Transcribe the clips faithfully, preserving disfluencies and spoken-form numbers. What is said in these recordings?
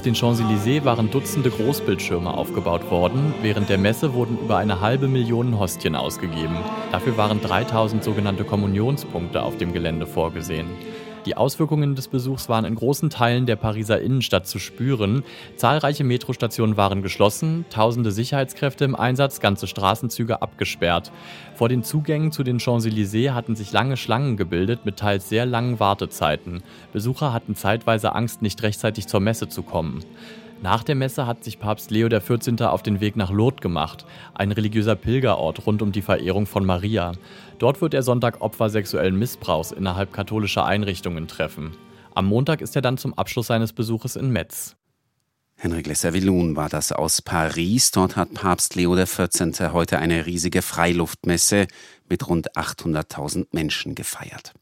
Auf den Champs-Élysées waren Dutzende Großbildschirme aufgebaut worden. Während der Messe wurden über eine halbe Million Hostien ausgegeben. Dafür waren dreitausend sogenannte Kommunionspunkte auf dem Gelände vorgesehen. Die Auswirkungen des Besuchs waren in großen Teilen der Pariser Innenstadt zu spüren. Zahlreiche Metrostationen waren geschlossen, tausende Sicherheitskräfte im Einsatz, ganze Straßenzüge abgesperrt. Vor den Zugängen zu den Champs-Élysées hatten sich lange Schlangen gebildet mit teils sehr langen Wartezeiten. Besucher hatten zeitweise Angst, nicht rechtzeitig zur Messe zu kommen. Nach der Messe hat sich Papst Leo der vierzehnte. Auf den Weg nach Lourdes gemacht, ein religiöser Pilgerort rund um die Verehrung von Maria. Dort wird er Sonntag Opfer sexuellen Missbrauchs innerhalb katholischer Einrichtungen treffen. Am Montag ist er dann zum Abschluss seines Besuches in Metz. Henrik Lesser-Willun war das aus Paris. Dort hat Papst Leo der vierzehnte. heute eine riesige Freiluftmesse mit rund achthunderttausend Menschen gefeiert.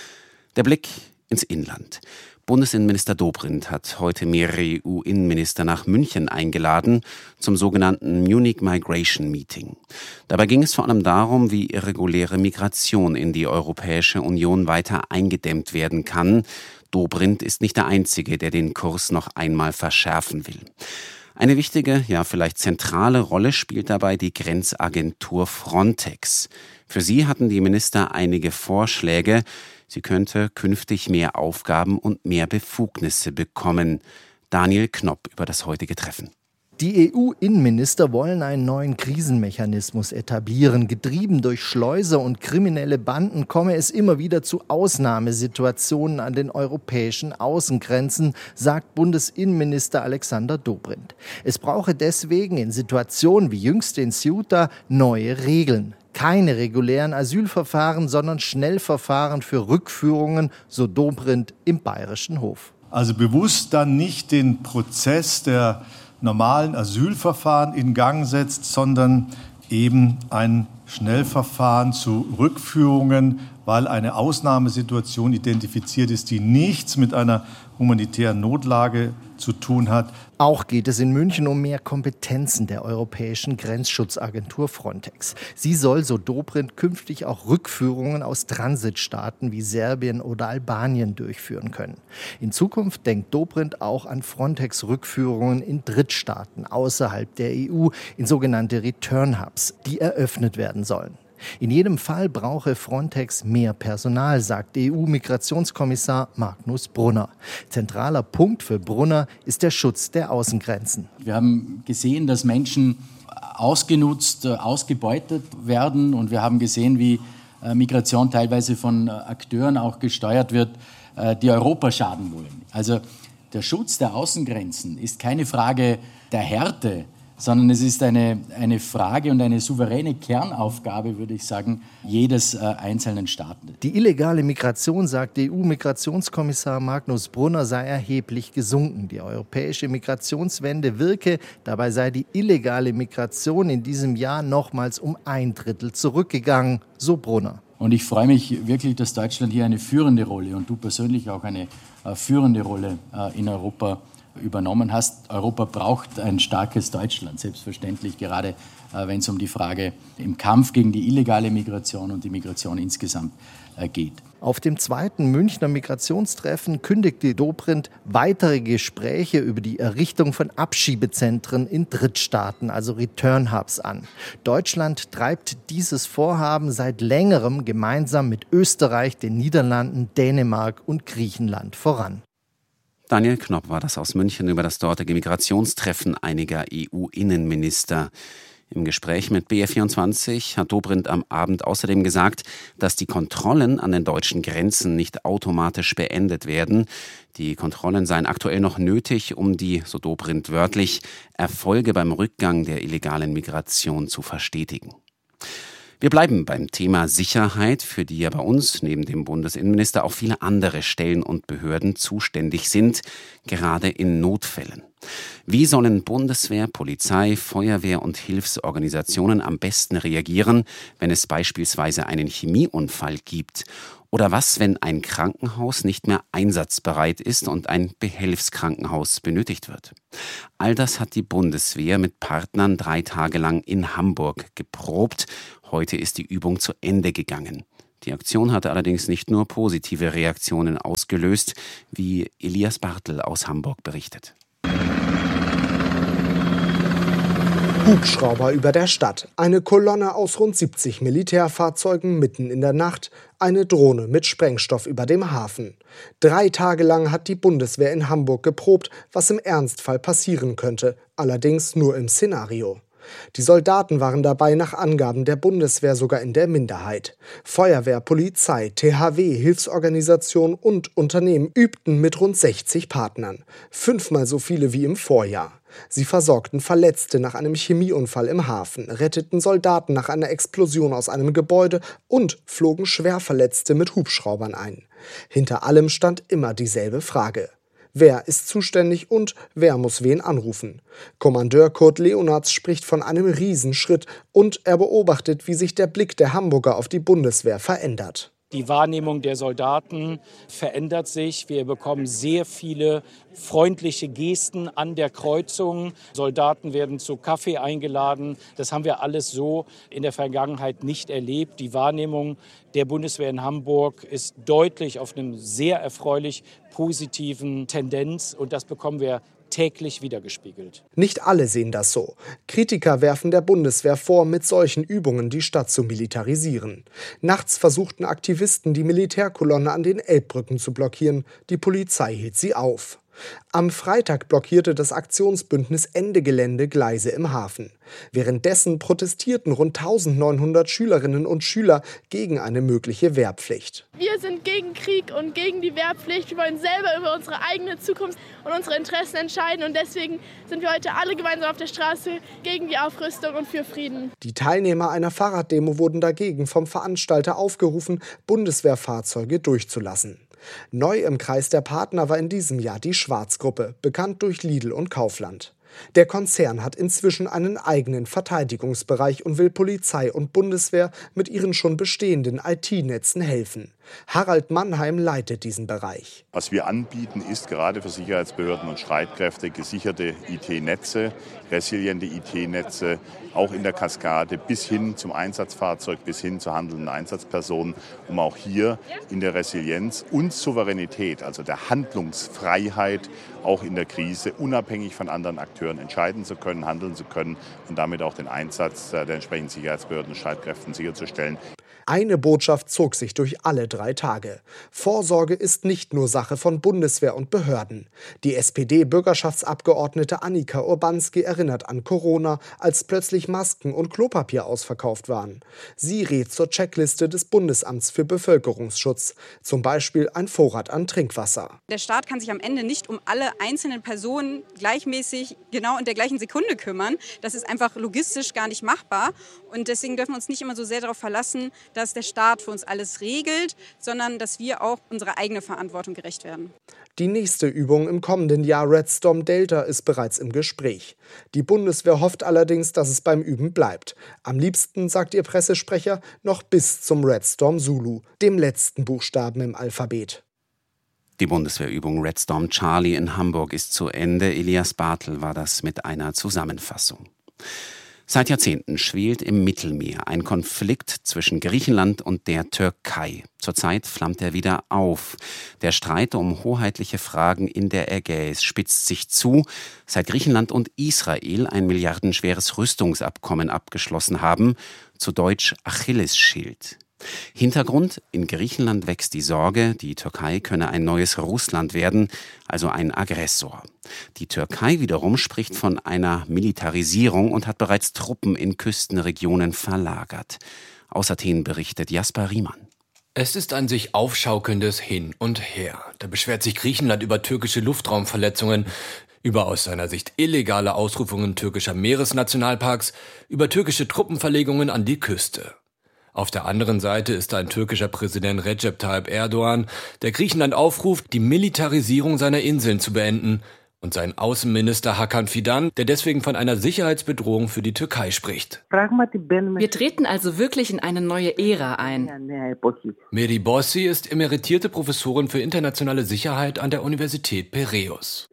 Der Blick ins Inland. Bundesinnenminister Dobrindt hat heute mehrere E U-Innenminister nach München eingeladen zum sogenannten Munich Migration Meeting. Dabei ging es vor allem darum, wie irreguläre Migration in die Europäische Union weiter eingedämmt werden kann. Dobrindt ist nicht der Einzige, der den Kurs noch einmal verschärfen will. Eine wichtige, ja vielleicht zentrale Rolle spielt dabei die Grenzagentur Frontex. Für sie hatten die Minister einige Vorschläge. Sie könnte künftig mehr Aufgaben und mehr Befugnisse bekommen. Daniel Knopp über das heutige Treffen. Die E U-Innenminister wollen einen neuen Krisenmechanismus etablieren. Getrieben durch Schleuser und kriminelle Banden komme es immer wieder zu Ausnahmesituationen an den europäischen Außengrenzen, sagt Bundesinnenminister Alexander Dobrindt. Es brauche deswegen in Situationen wie jüngst in Ceuta neue Regeln. Keine regulären Asylverfahren, sondern Schnellverfahren für Rückführungen, so Dobrindt im Bayerischen Hof. Also bewusst dann nicht den Prozess der normalen Asylverfahren in Gang setzt, sondern eben ein Schnellverfahren zu Rückführungen, weil eine Ausnahmesituation identifiziert ist, die nichts mit einer humanitären Notlage zu tun hat. Auch geht es in München um mehr Kompetenzen der Europäischen Grenzschutzagentur Frontex. Sie soll, so Dobrindt, künftig auch Rückführungen aus Transitstaaten wie Serbien oder Albanien durchführen können. In Zukunft denkt Dobrindt auch an Frontex-Rückführungen in Drittstaaten außerhalb der E U, in sogenannte Return Hubs, die eröffnet werden sollen. In jedem Fall brauche Frontex mehr Personal, sagt E U-Migrationskommissar Magnus Brunner. Zentraler Punkt für Brunner ist der Schutz der Außengrenzen. Wir haben gesehen, dass Menschen ausgenutzt, ausgebeutet werden, und wir haben gesehen, wie Migration teilweise von Akteuren auch gesteuert wird, die Europa schaden wollen. Also der Schutz der Außengrenzen ist keine Frage der Härte, sondern es ist eine, eine Frage und eine souveräne Kernaufgabe, würde ich sagen, jedes äh, einzelnen Staaten. Die illegale Migration, sagt E U-Migrationskommissar Magnus Brunner, sei erheblich gesunken. Die europäische Migrationswende wirke, dabei sei die illegale Migration in diesem Jahr nochmals um ein Drittel zurückgegangen, so Brunner. Und ich freue mich wirklich, dass Deutschland hier eine führende Rolle und du persönlich auch eine äh, führende Rolle äh, in Europa übernommen hast. Europa braucht ein starkes Deutschland, selbstverständlich, gerade äh, wenn es um die Frage im Kampf gegen die illegale Migration und die Migration insgesamt äh, geht. Auf dem zweiten Münchner Migrationstreffen kündigte Dobrindt weitere Gespräche über die Errichtung von Abschiebezentren in Drittstaaten, also Return Hubs, an. Deutschland treibt dieses Vorhaben seit längerem gemeinsam mit Österreich, den Niederlanden, Dänemark und Griechenland voran. Daniel Knopp war das aus München über das dortige Migrationstreffen einiger E U-Innenminister. Im Gespräch mit B R vierundzwanzig hat Dobrindt am Abend außerdem gesagt, dass die Kontrollen an den deutschen Grenzen nicht automatisch beendet werden. Die Kontrollen seien aktuell noch nötig, um die, so Dobrindt wörtlich, Erfolge beim Rückgang der illegalen Migration zu verstetigen. Wir bleiben beim Thema Sicherheit, für die ja bei uns neben dem Bundesinnenminister auch viele andere Stellen und Behörden zuständig sind, gerade in Notfällen. Wie sollen Bundeswehr, Polizei, Feuerwehr und Hilfsorganisationen am besten reagieren, wenn es beispielsweise einen Chemieunfall gibt? Oder was, wenn ein Krankenhaus nicht mehr einsatzbereit ist und ein Behelfskrankenhaus benötigt wird? All das hat die Bundeswehr mit Partnern drei Tage lang in Hamburg geprobt. Heute ist die Übung zu Ende gegangen. Die Aktion hatte allerdings nicht nur positive Reaktionen ausgelöst, wie Elias Bartel aus Hamburg berichtet. Hubschrauber über der Stadt, eine Kolonne aus rund siebzig Militärfahrzeugen mitten in der Nacht, eine Drohne mit Sprengstoff über dem Hafen. Drei Tage lang hat die Bundeswehr in Hamburg geprobt, was im Ernstfall passieren könnte, allerdings nur im Szenario. Die Soldaten waren dabei nach Angaben der Bundeswehr sogar in der Minderheit. Feuerwehr, Polizei, T H W, Hilfsorganisationen und Unternehmen übten mit rund sechzig Partnern. Fünfmal so viele wie im Vorjahr. Sie versorgten Verletzte nach einem Chemieunfall im Hafen, retteten Soldaten nach einer Explosion aus einem Gebäude und flogen Schwerverletzte mit Hubschraubern ein. Hinter allem stand immer dieselbe Frage: Wer ist zuständig und wer muss wen anrufen? Kommandeur Kurt Leonards spricht von einem Riesenschritt und er beobachtet, wie sich der Blick der Hamburger auf die Bundeswehr verändert. Die Wahrnehmung der Soldaten verändert sich. Wir bekommen sehr viele freundliche Gesten an der Kreuzung. Soldaten werden zu Kaffee eingeladen. Das haben wir alles so in der Vergangenheit nicht erlebt. Die Wahrnehmung der Bundeswehr in Hamburg ist deutlich auf einem sehr erfreulich positiven Tendenz. Und das bekommen wir täglich wiedergespiegelt. Nicht alle sehen das so. Kritiker werfen der Bundeswehr vor, mit solchen Übungen die Stadt zu militarisieren. Nachts versuchten Aktivisten, die Militärkolonne an den Elbbrücken zu blockieren. Die Polizei hielt sie auf. Am Freitag blockierte das Aktionsbündnis Ende Gelände Gleise im Hafen. Währenddessen protestierten rund eintausendneunhundert Schülerinnen und Schüler gegen eine mögliche Wehrpflicht. Wir sind gegen Krieg und gegen die Wehrpflicht. Wir wollen selber über unsere eigene Zukunft und unsere Interessen entscheiden. Und deswegen sind wir heute alle gemeinsam auf der Straße gegen die Aufrüstung und für Frieden. Die Teilnehmer einer Fahrraddemo wurden dagegen vom Veranstalter aufgerufen, Bundeswehrfahrzeuge durchzulassen. Neu im Kreis der Partner war in diesem Jahr die Schwarz-Gruppe, bekannt durch Lidl und Kaufland. Der Konzern hat inzwischen einen eigenen Verteidigungsbereich und will Polizei und Bundeswehr mit ihren schon bestehenden I T-Netzen helfen. Harald Mannheim leitet diesen Bereich. Was wir anbieten, ist gerade für Sicherheitsbehörden und Streitkräfte gesicherte I T-Netze, resiliente I T-Netze, auch in der Kaskade bis hin zum Einsatzfahrzeug, bis hin zur handelnden Einsatzperson, um auch hier in der Resilienz und Souveränität, also der Handlungsfreiheit, auch in der Krise unabhängig von anderen Akteuren entscheiden zu können, handeln zu können und damit auch den Einsatz der entsprechenden Sicherheitsbehörden und Streitkräften sicherzustellen. Eine Botschaft zog sich durch alle drei Tage. Vorsorge ist nicht nur Sache von Bundeswehr und Behörden. Die S P D-Bürgerschaftsabgeordnete Annika Urbanski erinnert an Corona, als plötzlich Masken und Klopapier ausverkauft waren. Sie rät zur Checkliste des Bundesamts für Bevölkerungsschutz, zum Beispiel ein Vorrat an Trinkwasser. Der Staat kann sich am Ende nicht um alle einzelnen Personen gleichmäßig genau in der gleichen Sekunde kümmern. Das ist einfach logistisch gar nicht machbar. Und deswegen dürfen wir uns nicht immer so sehr darauf verlassen, dass der Staat für uns alles regelt, sondern dass wir auch unserer eigenen Verantwortung gerecht werden. Die nächste Übung im kommenden Jahr Red Storm Delta ist bereits im Gespräch. Die Bundeswehr hofft allerdings, dass es beim Üben bleibt. Am liebsten, sagt ihr Pressesprecher, noch bis zum Red Storm Zulu, dem letzten Buchstaben im Alphabet. Die Bundeswehrübung Red Storm Charlie in Hamburg ist zu Ende. Elias Bartel war das mit einer Zusammenfassung. Seit Jahrzehnten schwelt im Mittelmeer ein Konflikt zwischen Griechenland und der Türkei. Zurzeit flammt er wieder auf. Der Streit um hoheitliche Fragen in der Ägäis spitzt sich zu, seit Griechenland und Israel ein milliardenschweres Rüstungsabkommen abgeschlossen haben, zu Deutsch Achillesschild. Hintergrund: In Griechenland wächst die Sorge, die Türkei könne ein neues Russland werden, also ein Aggressor. Die Türkei wiederum spricht von einer Militarisierung und hat bereits Truppen in Küstenregionen verlagert. Aus Athen berichtet Jasper Riemann. Es ist ein sich aufschaukelndes Hin und Her. Da beschwert sich Griechenland über türkische Luftraumverletzungen, über aus seiner Sicht illegale Ausrufungen türkischer Meeresnationalparks, über türkische Truppenverlegungen an die Küste. Auf der anderen Seite ist ein türkischer Präsident Recep Tayyip Erdogan, der Griechenland aufruft, die Militarisierung seiner Inseln zu beenden, und sein Außenminister Hakan Fidan, der deswegen von einer Sicherheitsbedrohung für die Türkei spricht. Wir treten also wirklich in eine neue Ära ein. Meri Bossi ist emeritierte Professorin für internationale Sicherheit an der Universität Piräus.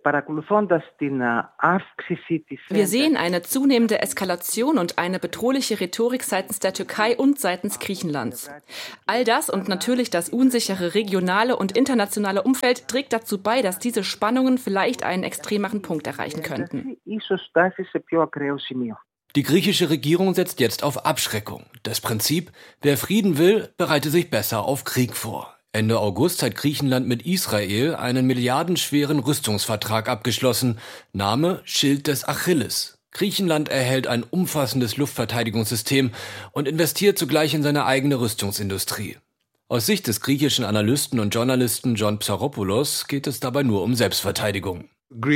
Wir sehen eine zunehmende Eskalation und eine bedrohliche Rhetorik seitens der Türkei und seitens Griechenlands. All das und natürlich das unsichere regionale und internationale Umfeld trägt dazu bei, dass diese Spannungen vielleicht einen extremeren Punkt erreichen könnten. Die griechische Regierung setzt jetzt auf Abschreckung. Das Prinzip, wer Frieden will, bereite sich besser auf Krieg vor. Ende August hat Griechenland mit Israel einen milliardenschweren Rüstungsvertrag abgeschlossen. Name Schild des Achilles. Griechenland erhält ein umfassendes Luftverteidigungssystem und investiert zugleich in seine eigene Rüstungsindustrie. Aus Sicht des griechischen Analysten und Journalisten John Psaropoulos geht es dabei nur um Selbstverteidigung.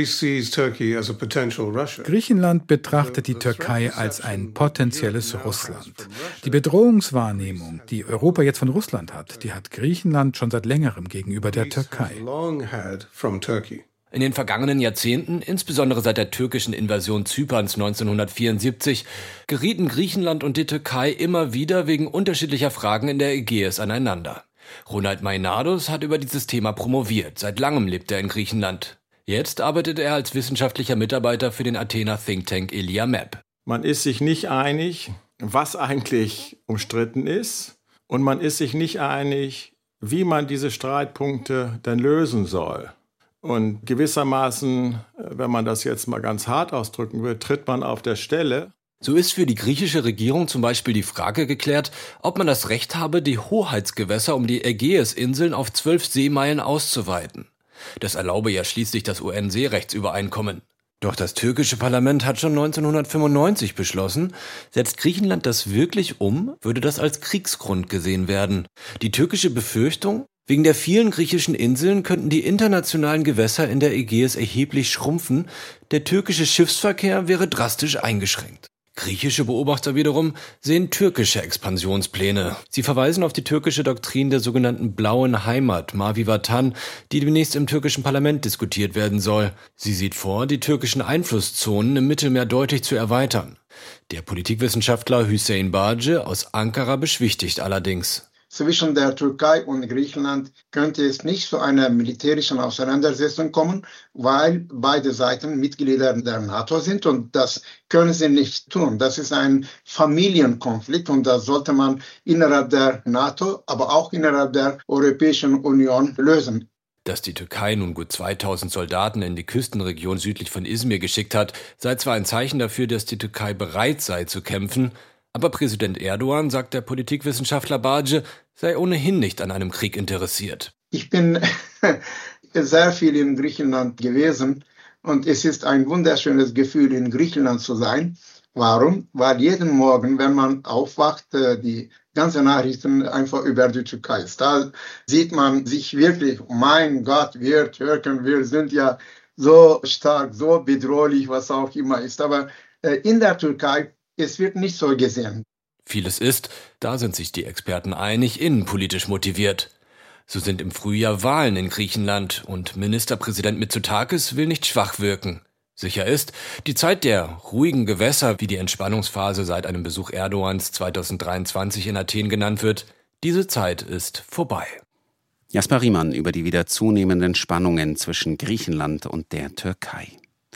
Griechenland betrachtet die Türkei als ein potenzielles Russland. Die Bedrohungswahrnehmung, die Europa jetzt von Russland hat, die hat Griechenland schon seit längerem gegenüber der Türkei. In den vergangenen Jahrzehnten, insbesondere seit der türkischen Invasion Zyperns neunzehnhundertvierundsiebzig, gerieten Griechenland und die Türkei immer wieder wegen unterschiedlicher Fragen in der Ägäis aneinander. Ronald Mainados hat über dieses Thema promoviert. Seit langem lebt er in Griechenland. Jetzt arbeitet er als wissenschaftlicher Mitarbeiter für den Athener Think Tank Eliamep. Man ist sich nicht einig, was eigentlich umstritten ist. Und man ist sich nicht einig, wie man diese Streitpunkte denn lösen soll. Und gewissermaßen, wenn man das jetzt mal ganz hart ausdrücken will, tritt man auf der Stelle. So ist für die griechische Regierung zum Beispiel die Frage geklärt, ob man das Recht habe, die Hoheitsgewässer um die Ägäisinseln auf zwölf Seemeilen auszuweiten. Das erlaube ja schließlich das U N-Seerechtsübereinkommen. Doch das türkische Parlament hat schon neunzehnhundertfünfundneunzig beschlossen, setzt Griechenland das wirklich um, würde das als Kriegsgrund gesehen werden. Die türkische Befürchtung? Wegen der vielen griechischen Inseln könnten die internationalen Gewässer in der Ägäis erheblich schrumpfen, der türkische Schiffsverkehr wäre drastisch eingeschränkt. Griechische Beobachter wiederum sehen türkische Expansionspläne. Sie verweisen auf die türkische Doktrin der sogenannten blauen Heimat, Mavi Vatan, die demnächst im türkischen Parlament diskutiert werden soll. Sie sieht vor, die türkischen Einflusszonen im Mittelmeer deutlich zu erweitern. Der Politikwissenschaftler Hüseyin Bağcı aus Ankara beschwichtigt allerdings. Zwischen der Türkei und Griechenland könnte es nicht zu einer militärischen Auseinandersetzung kommen, weil beide Seiten Mitglieder der NATO sind und das können sie nicht tun. Das ist ein Familienkonflikt und das sollte man innerhalb der NATO, aber auch innerhalb der Europäischen Union lösen. Dass die Türkei nun gut zweitausend Soldaten in die Küstenregion südlich von Izmir geschickt hat, sei zwar ein Zeichen dafür, dass die Türkei bereit sei zu kämpfen, aber Präsident Erdogan, sagt der Politikwissenschaftler Bağcı, sei ohnehin nicht an einem Krieg interessiert. Ich bin sehr viel in Griechenland gewesen und es ist ein wunderschönes Gefühl, in Griechenland zu sein. Warum? Weil jeden Morgen, wenn man aufwacht, die ganzen Nachrichten einfach über die Türkei ist. Da sieht man sich wirklich, mein Gott, wir Türken, wir sind ja so stark, so bedrohlich, was auch immer ist. Aber in der Türkei, es wird nicht so gesehen. Vieles ist, da sind sich die Experten einig, innenpolitisch motiviert. So sind im Frühjahr Wahlen in Griechenland und Ministerpräsident Mitsotakis will nicht schwach wirken. Sicher ist, die Zeit der ruhigen Gewässer, wie die Entspannungsphase seit einem Besuch Erdogans zweitausenddreiundzwanzig in Athen genannt wird, diese Zeit ist vorbei. Jasper Riemann über die wieder zunehmenden Spannungen zwischen Griechenland und der Türkei.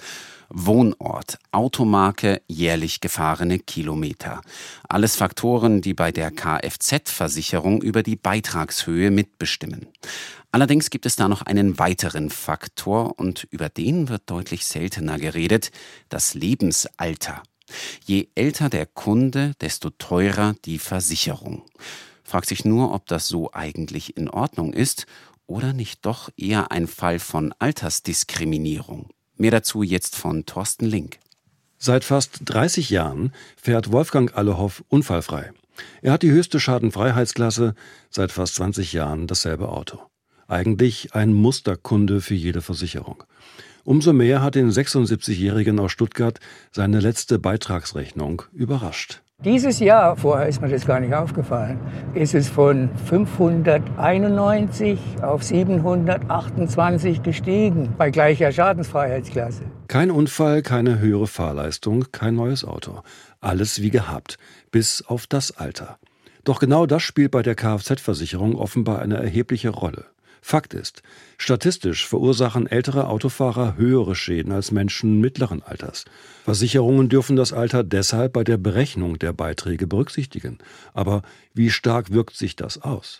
Wohnort, Automarke, jährlich gefahrene Kilometer. Alles Faktoren, die bei der Kfz-Versicherung über die Beitragshöhe mitbestimmen. Allerdings gibt es da noch einen weiteren Faktor und über den wird deutlich seltener geredet, das Lebensalter. Je älter der Kunde, desto teurer die Versicherung. Fragt sich nur, ob das so eigentlich in Ordnung ist oder nicht doch eher ein Fall von Altersdiskriminierung. Mehr dazu jetzt von Thorsten Link. Seit fast dreißig Jahren fährt Wolfgang Allehoff unfallfrei. Er hat die höchste Schadenfreiheitsklasse, seit fast zwanzig Jahren dasselbe Auto. Eigentlich ein Musterkunde für jede Versicherung. Umso mehr hat den sechsundsiebzigjährigen aus Stuttgart seine letzte Beitragsrechnung überrascht. Dieses Jahr, vorher ist mir das gar nicht aufgefallen, ist es von fünfhunderteinundneunzig auf siebenhundertachtundzwanzig gestiegen, bei gleicher Schadensfreiheitsklasse. Kein Unfall, keine höhere Fahrleistung, kein neues Auto. Alles wie gehabt, bis auf das Alter. Doch genau das spielt bei der Kfz-Versicherung offenbar eine erhebliche Rolle. Fakt ist, statistisch verursachen ältere Autofahrer höhere Schäden als Menschen mittleren Alters. Versicherungen dürfen das Alter deshalb bei der Berechnung der Beiträge berücksichtigen. Aber wie stark wirkt sich das aus?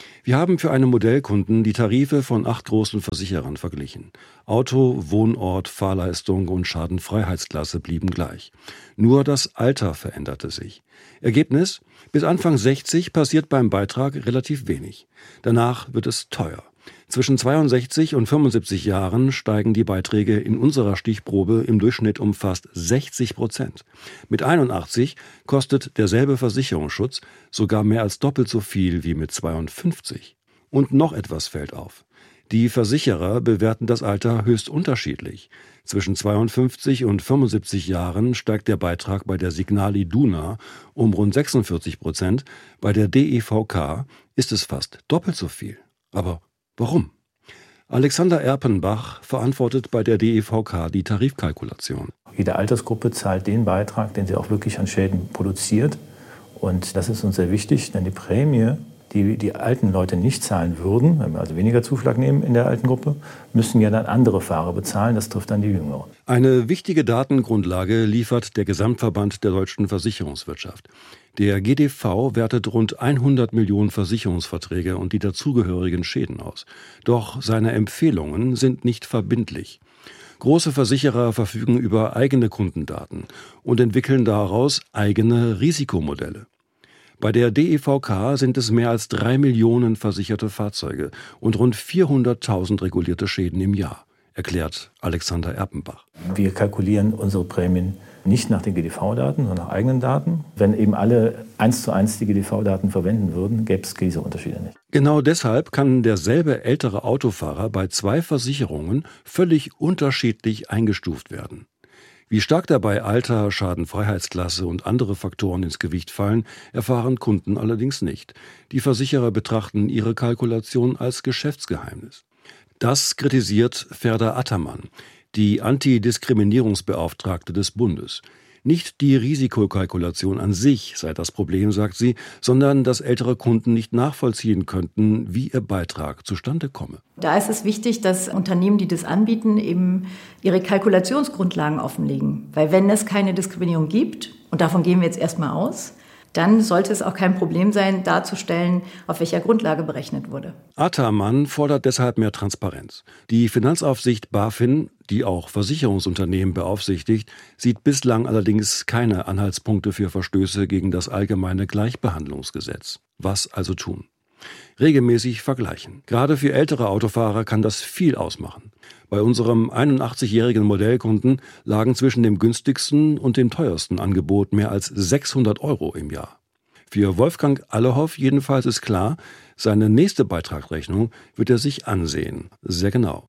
Wir haben für einen Modellkunden die Tarife von acht großen Versicherern verglichen. Auto, Wohnort, Fahrleistung und Schadenfreiheitsklasse blieben gleich. Nur das Alter veränderte sich. Ergebnis: Bis Anfang sechzig passiert beim Beitrag relativ wenig. Danach wird es teuer. Zwischen zweiundsechzig und fünfundsiebzig Jahren steigen die Beiträge in unserer Stichprobe im Durchschnitt um fast sechzig Prozent. Mit einundachtzig kostet derselbe Versicherungsschutz sogar mehr als doppelt so viel wie mit zweiundfünfzig. Und noch etwas fällt auf. Die Versicherer bewerten das Alter höchst unterschiedlich. Zwischen zweiundfünfzig und fünfundsiebzig Jahren steigt der Beitrag bei der Signal Iduna um rund sechsundvierzig Prozent. Bei der D E V K ist es fast doppelt so viel. Aber warum? Alexander Erpenbach verantwortet bei der D E V K die Tarifkalkulation. Jede Altersgruppe zahlt den Beitrag, den sie auch wirklich an Schäden produziert. Und das ist uns sehr wichtig, denn die Prämie, die die alten Leute nicht zahlen würden, wenn wir also weniger Zuschlag nehmen in der alten Gruppe, müssen ja dann andere Fahrer bezahlen. Das trifft dann die Jüngeren. Eine wichtige Datengrundlage liefert der Gesamtverband der deutschen Versicherungswirtschaft. Der G D V wertet rund hundert Millionen Versicherungsverträge und die dazugehörigen Schäden aus. Doch seine Empfehlungen sind nicht verbindlich. Große Versicherer verfügen über eigene Kundendaten und entwickeln daraus eigene Risikomodelle. Bei der D E V K sind es mehr als drei Millionen versicherte Fahrzeuge und rund vierhunderttausend regulierte Schäden im Jahr, erklärt Alexander Erpenbach. Wir kalkulieren unsere Prämien nicht nach den G D V-Daten, sondern nach eigenen Daten. Wenn eben alle eins zu eins die G D V-Daten verwenden würden, gäbe es diese Unterschiede nicht. Genau deshalb kann derselbe ältere Autofahrer bei zwei Versicherungen völlig unterschiedlich eingestuft werden. Wie stark dabei Alter, Schadenfreiheitsklasse und andere Faktoren ins Gewicht fallen, erfahren Kunden allerdings nicht. Die Versicherer betrachten ihre Kalkulation als Geschäftsgeheimnis. Das kritisiert Ferda Attermann, die Antidiskriminierungsbeauftragte des Bundes. Nicht die Risikokalkulation an sich sei das Problem, sagt sie, sondern dass ältere Kunden nicht nachvollziehen könnten, wie ihr Beitrag zustande komme. Da ist es wichtig, dass Unternehmen, die das anbieten, eben ihre Kalkulationsgrundlagen offenlegen. Weil wenn es keine Diskriminierung gibt, und davon gehen wir jetzt erstmal aus, dann sollte es auch kein Problem sein, darzustellen, auf welcher Grundlage berechnet wurde. Attermann fordert deshalb mehr Transparenz. Die Finanzaufsicht BaFin, die auch Versicherungsunternehmen beaufsichtigt, sieht bislang allerdings keine Anhaltspunkte für Verstöße gegen das allgemeine Gleichbehandlungsgesetz. Was also tun? Regelmäßig vergleichen. Gerade für ältere Autofahrer kann das viel ausmachen. Bei unserem einundachtzigjährigen Modellkunden lagen zwischen dem günstigsten und dem teuersten Angebot mehr als sechshundert Euro im Jahr. Für Wolfgang Allehoff jedenfalls ist klar, seine nächste Beitragsrechnung wird er sich ansehen. Sehr genau.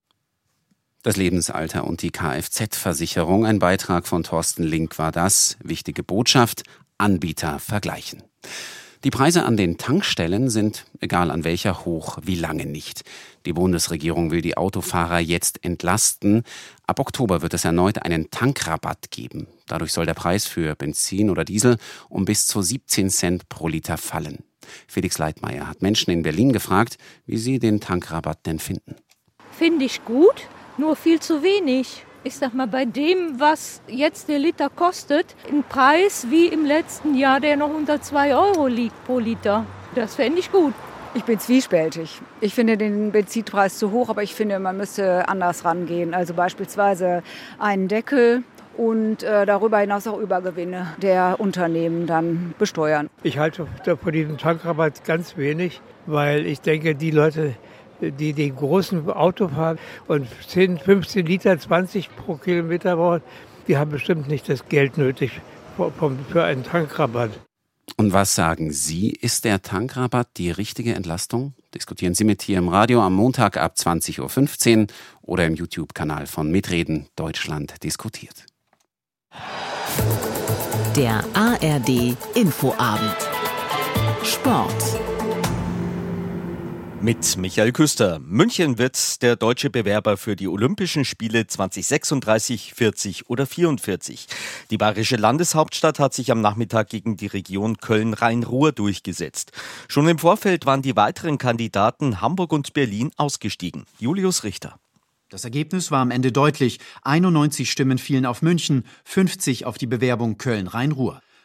Das Lebensalter und die Kfz-Versicherung, ein Beitrag von Thorsten Link war das. Wichtige Botschaft: Anbieter vergleichen. Die Preise an den Tankstellen sind, egal an welcher, hoch wie lange nicht. Die Bundesregierung will die Autofahrer jetzt entlasten. Ab Oktober wird es erneut einen Tankrabatt geben. Dadurch soll der Preis für Benzin oder Diesel um bis zu siebzehn Cent pro Liter fallen. Felix Leitmeier hat Menschen in Berlin gefragt, wie sie den Tankrabatt denn finden. Finde ich gut, nur viel zu wenig. Ich sag mal, bei dem, was jetzt der Liter kostet, ein Preis wie im letzten Jahr, der noch unter zwei Euro liegt pro Liter. Das fände ich gut. Ich bin zwiespältig. Ich finde den Benzinpreis zu hoch, aber ich finde, man müsste anders rangehen. Also beispielsweise einen Deckel und äh, darüber hinaus auch Übergewinne der Unternehmen dann besteuern. Ich halte von diesem Tankrabatt ganz wenig, weil ich denke, die Leute, die den großen Auto fahren und zehn, fünfzehn Liter, zwanzig pro Kilometer brauchen, die haben bestimmt nicht das Geld nötig für einen Tankrabatt. Und was sagen Sie? Ist der Tankrabatt die richtige Entlastung? Diskutieren Sie mit hier im Radio am Montag ab zwanzig Uhr fünfzehn oder im YouTube-Kanal von Mitreden Deutschland diskutiert. Der A R D Infoabend. Sport. Mit Michael Küster. München wird der deutsche Bewerber für die Olympischen Spiele zwanzig sechsunddreißig, vierzig oder vierundvierzig. Die bayerische Landeshauptstadt hat sich am Nachmittag gegen die Region Köln-Rhein-Ruhr durchgesetzt. Schon im Vorfeld waren die weiteren Kandidaten Hamburg und Berlin ausgestiegen. Julius Richter. Das Ergebnis war am Ende deutlich. einundneunzig Stimmen fielen auf München, fünfzig auf die Bewerbung Köln-Rhein-Ruhr.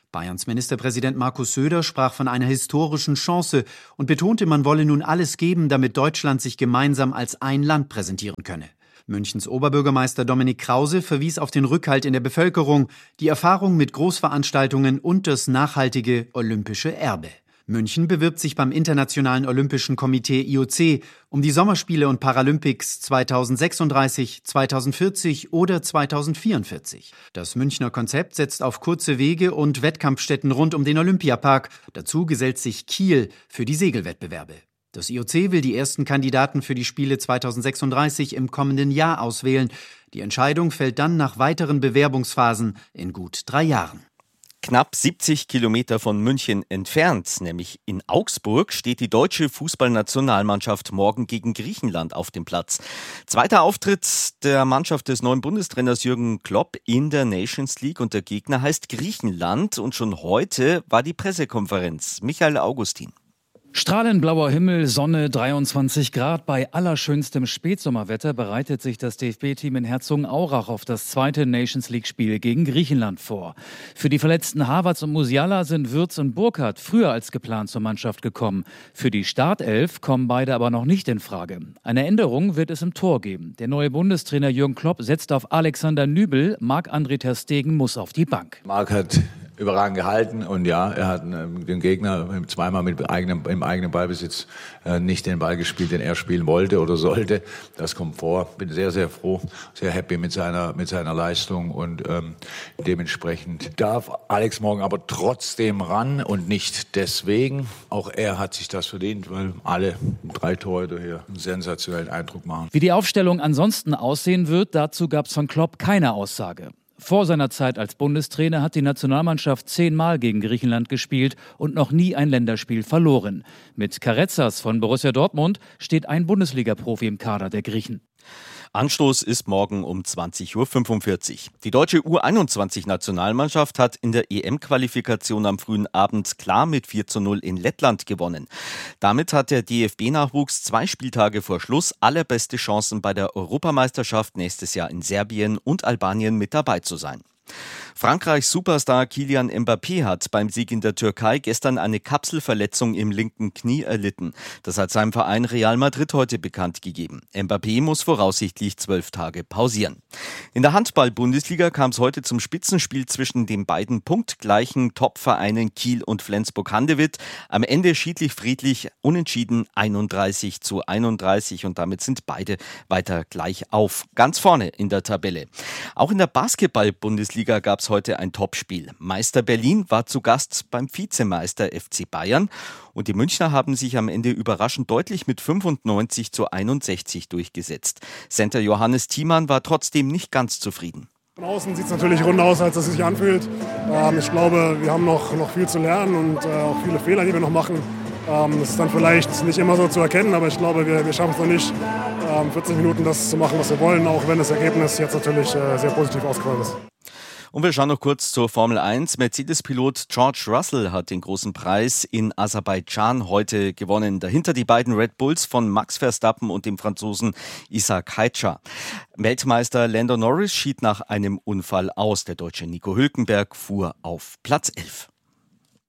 Bayerns Ministerpräsident Markus Söder sprach von einer historischen Chance und betonte, man wolle nun alles geben, damit Deutschland sich gemeinsam als ein Land präsentieren könne. Münchens Oberbürgermeister Dominik Krause verwies auf den Rückhalt in der Bevölkerung, die Erfahrung mit Großveranstaltungen und das nachhaltige olympische Erbe. München bewirbt sich beim Internationalen Olympischen Komitee I O C um die Sommerspiele und Paralympics zweitausendsechsunddreißig, zweitausendvierzig oder zweitausendvierundvierzig. Das Münchner Konzept setzt auf kurze Wege und Wettkampfstätten rund um den Olympiapark. Dazu gesellt sich Kiel für die Segelwettbewerbe. Das I O C will die ersten Kandidaten für die Spiele zweitausendsechsunddreißig im kommenden Jahr auswählen. Die Entscheidung fällt dann nach weiteren Bewerbungsphasen in gut drei Jahren. Knapp siebzig Kilometer von München entfernt, nämlich in Augsburg, steht die deutsche Fußballnationalmannschaft morgen gegen Griechenland auf dem Platz. Zweiter Auftritt der Mannschaft des neuen Bundestrainers Jürgen Klopp in der Nations League und der Gegner heißt Griechenland und schon heute war die Pressekonferenz. Michael Augustin. Strahlend blauer Himmel, Sonne, dreiundzwanzig Grad. Bei allerschönstem Spätsommerwetter bereitet sich das D F B-Team in Herzogenaurach auf das zweite Nations-League-Spiel gegen Griechenland vor. Für die verletzten Havertz und Musiala sind Würz und Burkhardt früher als geplant zur Mannschaft gekommen. Für die Startelf kommen beide aber noch nicht in Frage. Eine Änderung wird es im Tor geben. Der neue Bundestrainer Jürgen Klopp setzt auf Alexander Nübel. Marc-André ter Stegen muss auf die Bank. Marc hat überragend gehalten und ja, er hat den Gegner zweimal mit eigenem, im eigenen Ballbesitz nicht den Ball gespielt, den er spielen wollte oder sollte. Das kommt vor. Bin sehr, sehr froh, sehr happy mit seiner, mit seiner Leistung und ähm, dementsprechend darf Alex morgen aber trotzdem ran und nicht deswegen. Auch er hat sich das verdient, weil alle drei Torhüter hier einen sensationellen Eindruck machen. Wie die Aufstellung ansonsten aussehen wird, dazu gab es von Klopp keine Aussage. Vor seiner Zeit als Bundestrainer hat die Nationalmannschaft zehnmal gegen Griechenland gespielt und noch nie ein Länderspiel verloren. Mit Karezas von Borussia Dortmund steht ein Bundesliga-Profi im Kader der Griechen. Anstoß ist morgen um zwanzig Uhr fünfundvierzig. Die deutsche U einundzwanzig-Nationalmannschaft hat in der E M-Qualifikation am frühen Abend klar mit vier zu null in Lettland gewonnen. Damit hat der D F B-Nachwuchs zwei Spieltage vor Schluss allerbeste Chancen bei der Europameisterschaft nächstes Jahr in Serbien und Albanien mit dabei zu sein. Frankreichs Superstar Kylian Mbappé hat beim Sieg in der Türkei gestern eine Kapselverletzung im linken Knie erlitten. Das hat sein Verein Real Madrid heute bekannt gegeben. Mbappé muss voraussichtlich zwölf Tage pausieren. In der Handball-Bundesliga kam es heute zum Spitzenspiel zwischen den beiden punktgleichen Top-Vereinen Kiel und Flensburg-Handewitt. Am Ende schiedlich friedlich unentschieden einunddreißig zu einunddreißig und damit sind beide weiter gleich auf. Ganz vorne in der Tabelle. Auch in der Basketball-Bundesliga gab es heute ein Topspiel. Meister Berlin war zu Gast beim Vizemeister F C Bayern und die Münchner haben sich am Ende überraschend deutlich mit fünfundneunzig zu einundsechzig durchgesetzt. Center Johannes Thiemann war trotzdem nicht ganz zufrieden. Von außen sieht es natürlich runder aus, als es sich anfühlt. Ähm, ich glaube, wir haben noch, noch viel zu lernen und äh, auch viele Fehler, die wir noch machen. Ähm, das ist dann vielleicht nicht immer so zu erkennen, aber ich glaube, wir, wir schaffen es noch nicht, ähm, vierzig Minuten das zu machen, was wir wollen, auch wenn das Ergebnis jetzt natürlich äh, sehr positiv ausgefallen ist. Und wir schauen noch kurz zur Formel eins. Mercedes-Pilot George Russell hat den großen Preis in Aserbaidschan heute gewonnen. Dahinter die beiden Red Bulls von Max Verstappen und dem Franzosen Isaac Hayter. Weltmeister Lando Norris schied nach einem Unfall aus. Der Deutsche Nico Hülkenberg fuhr auf Platz elf.